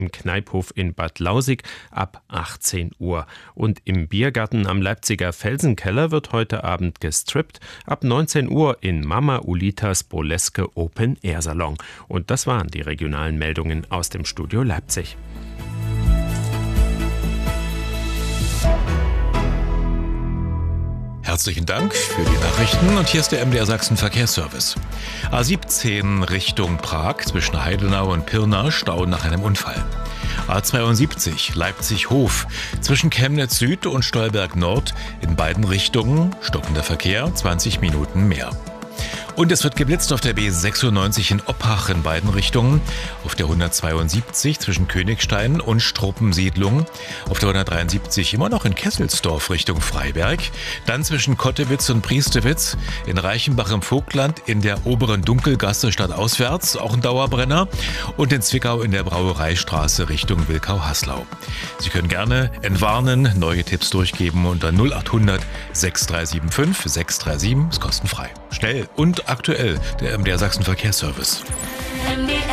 im Kneiphof in Bad Lausig ab 18 Uhr. Und im Biergarten am Leipziger Felsenkeller wird heute Abend gestrippt. Ab 19 Uhr in Mama Ulitas Burleske Open Air Salon. Und das waren die regionalen Meldungen aus dem Studio Leipzig. Herzlichen Dank für die Nachrichten und hier ist der MDR Sachsen Verkehrsservice. A17 Richtung Prag zwischen Heidenau und Pirna Stau nach einem Unfall. A72 Leipzig-Hof zwischen Chemnitz Süd und Stolberg Nord in beiden Richtungen stockender Verkehr, 20 Minuten mehr. Und es wird geblitzt auf der B96 in Oppach in beiden Richtungen, auf der 172 zwischen Königstein und Struppensiedlung, auf der 173 immer noch in Kesselsdorf Richtung Freiberg, dann zwischen Kottewitz und Priestewitz, in Reichenbach im Vogtland, in der oberen Dunkelgasse stadtauswärts, auch ein Dauerbrenner, und in Zwickau in der Brauereistraße Richtung Wilkau-Haslau. Sie können gerne entwarnen, neue Tipps durchgeben unter 0800 6375 637, ist kostenfrei. Schnell und aktuell, der MDR Sachsen Verkehrsservice. MDR